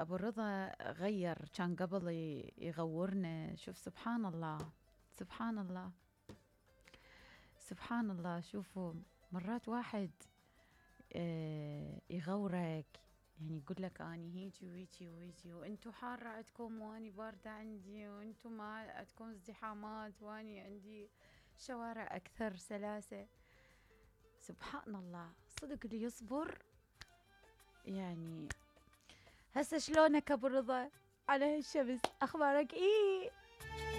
أبو الرضا غير، كان قبل يغورنا. شوف سبحان الله، سبحان الله، سبحان الله. شوفوا مرات واحد يغورك، يعني يقول لك أني هيجي وهيجي وهيجي، وأنتو حارة عندكم وأني باردة عندي، وأنتو ما عندكم ازدحامات وأني عندي شوارع أكثر سلاسة. سبحان الله، صدق اللي يصبر. يعني هسه شلونك أبو الرضا على هالشمس؟ أخبارك إيه؟